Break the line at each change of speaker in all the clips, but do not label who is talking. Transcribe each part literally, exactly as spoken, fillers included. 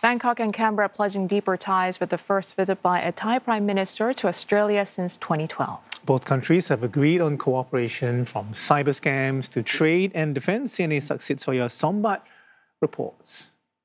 Bangkok and Canberra pledging deeper ties with the first visit by a Thai Prime Minister to Australia since twenty twelve.
Both countries have agreed on cooperation from cyber scams to trade and defence. C N A's Saksit Soya Sombat reports.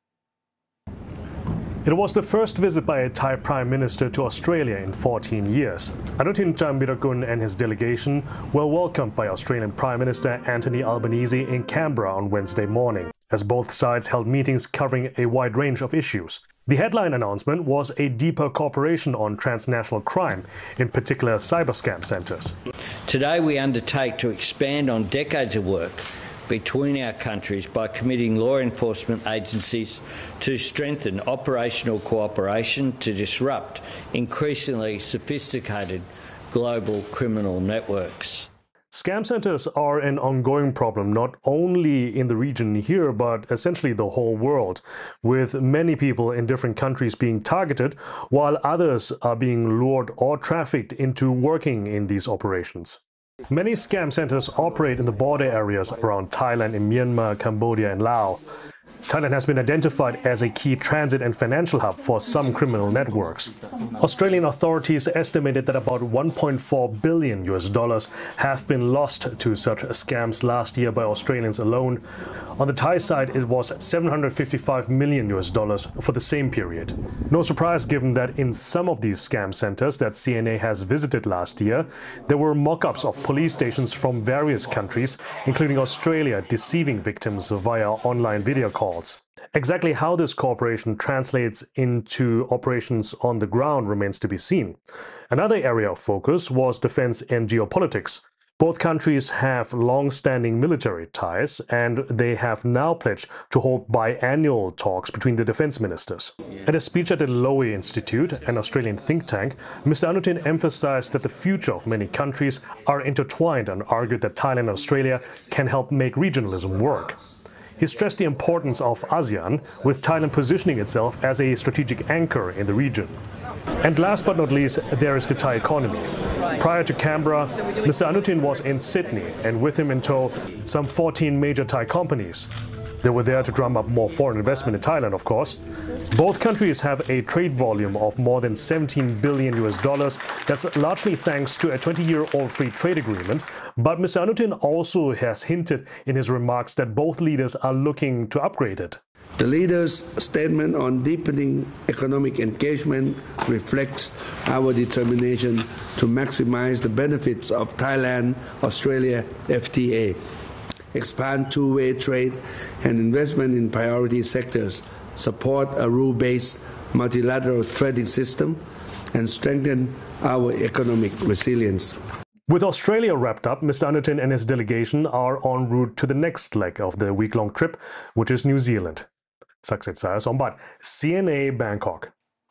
It was the first visit by a Thai Prime Minister to Australia in fourteen years. Anutin Charnvirakul and his delegation were welcomed by Australian Prime Minister Anthony Albanese in Canberra on Wednesday morning, as both sides held meetings covering a wide range of issues. The headline announcement was a deeper cooperation on transnational crime, in particular cyber scam centres.
Today we undertake to expand on decades of work between our countries by committing law enforcement agencies to strengthen operational cooperation to disrupt increasingly sophisticated global criminal networks.
Scam centers are an ongoing problem, not only in the region here, but essentially the whole world, with many people in different countries being targeted, while others are being lured or trafficked into working in these operations. Many scam centers operate in the border areas around Thailand, in Myanmar, Cambodia and Laos. Thailand has been identified as a key transit and financial hub for some criminal networks. Australian authorities estimated that about one point four billion U S dollars have been lost to such scams last year by Australians alone. On the Thai side, it was seven hundred fifty-five million U S dollars for the same period. No surprise given that in some of these scam centers that C N A has visited last year, there were mock-ups of police stations from various countries, including Australia, deceiving victims via online video calls. Exactly how this cooperation translates into operations on the ground remains to be seen. Another area of focus was defense and geopolitics. Both countries have long-standing military ties, and they have now pledged to hold biannual talks between the defense ministers. At a speech at the Lowy Institute, an Australian think tank, Mister Anutin emphasized that the future of many countries are intertwined and argued that Thailand and Australia can help make regionalism work. He stressed the importance of ASEAN, with Thailand positioning itself as a strategic anchor in the region. And last but not least, there is the Thai economy. Prior to Canberra, Mister Anutin was in Sydney, and with him in tow, some fourteen major Thai companies. They were there to drum up more foreign investment in Thailand, of course. Both countries have a trade volume of more than seventeen billion U S dollars. That's largely thanks to a twenty-year-old free trade agreement. But Mister Anutin also has hinted in his remarks that both leaders are looking to upgrade it.
The leaders' statement on deepening economic engagement reflects our determination to maximize the benefits of Thailand-Australia F T A, expand two-way trade and investment in priority sectors, support a rule-based multilateral trading system, and strengthen our economic resilience.
With Australia wrapped up, Mister Anutin and his delegation are en route to the next leg of the week-long trip, which is New Zealand. Saksit Soya Sombat, C N A, Bangkok.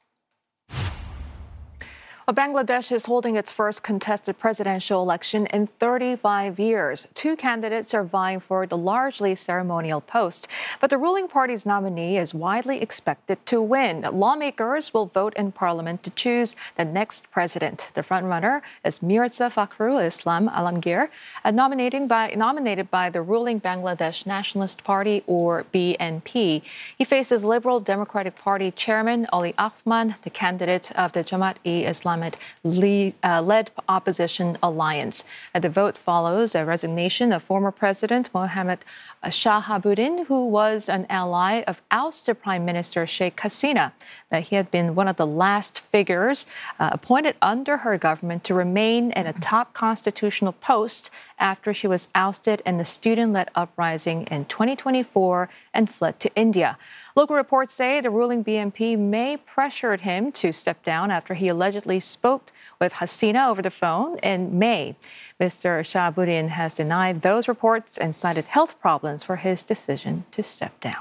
Well, Bangladesh is holding its first contested presidential election in thirty-five years. Two candidates are vying for the largely ceremonial post, but the ruling party's nominee is widely expected to win. Lawmakers will vote in parliament to choose the next president. The frontrunner is Mirza Fakhrul Islam Alamgir, nominated by, nominated by the ruling Bangladesh Nationalist Party, or B N P. He faces Liberal Democratic Party chairman Ali Ahmad, the candidate of the Jamaat-e-Islami led opposition alliance. The vote follows a resignation of former President Mohamed Shahabuddin, who was an ally of ousted Prime Minister Sheikh Hasina. That he had been one of the last figures uh, appointed under her government to remain in a top constitutional post after she was ousted in the student-led uprising in twenty twenty-four and fled to India. Local reports say the ruling B N P may pressured him to step down after he allegedly spoke with Hasina over the phone in May. Mister Shahabuddin has denied those reports and cited health problems for his decision to step down.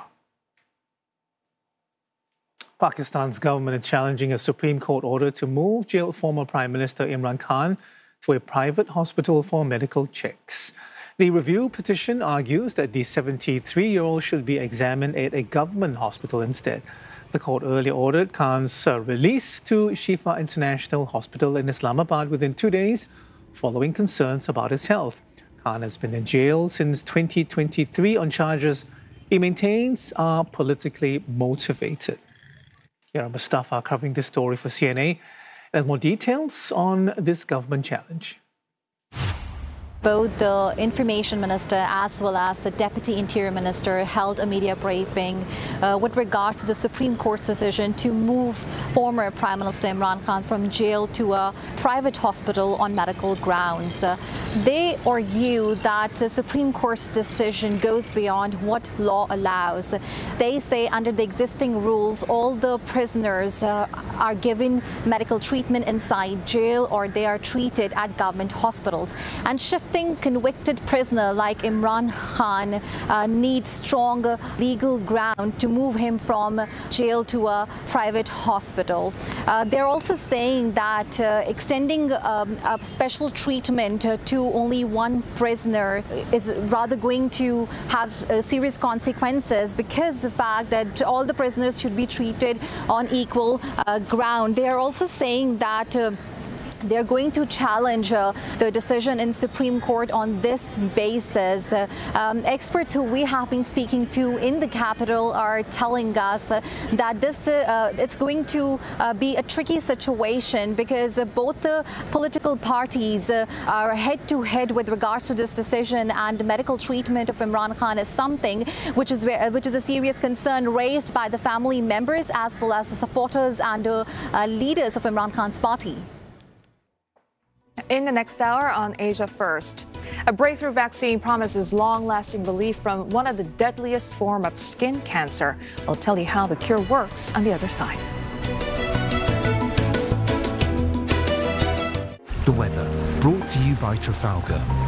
Pakistan's government is challenging a Supreme Court order to move jailed former Prime Minister Imran Khan to a private hospital for medical checks. The review petition argues that the seventy-three-year-old should be examined at a government hospital instead. The court earlier ordered Khan's uh, release to Shifa International Hospital in Islamabad within two days, following concerns about his health. Khan has been in jail since twenty twenty-three on charges he maintains are politically motivated. Yara Mustafa covering this story for C N A. And more details on this government challenge.
Both the Information Minister as well as the Deputy Interior Minister held a media briefing uh, with regards to the Supreme Court's decision to move former Prime Minister Imran Khan from jail to a private hospital on medical grounds. Uh, they argue that the Supreme Court's decision goes beyond what law allows. They say under the existing rules, all the prisoners uh, are given medical treatment inside jail or they are treated at government hospitals. And shifting convicted prisoner like Imran Khan uh, needs stronger legal ground to move him from jail to a private hospital. Uh, they're also saying that uh, extending um, a special treatment uh, to only one prisoner is rather going to have uh, serious consequences because the fact that all the prisoners should be treated on equal uh, ground. They are also saying that uh, they're going to challenge uh, the decision in Supreme Court on this basis. Uh, um, experts who we have been speaking to in the capital are telling us uh, that this uh, it's going to uh, be a tricky situation because uh, both the political parties uh, are head-to-head with regards to this decision, and medical treatment of Imran Khan is something which is which is a serious concern raised by the family members as well as the supporters and uh, uh, leaders of Imran Khan's party.
In the next hour on Asia First, a breakthrough vaccine promises long-lasting relief from one of the deadliest forms of skin cancer. We'll tell you how the cure works on the other side.
The weather, brought to you by Trafalgar.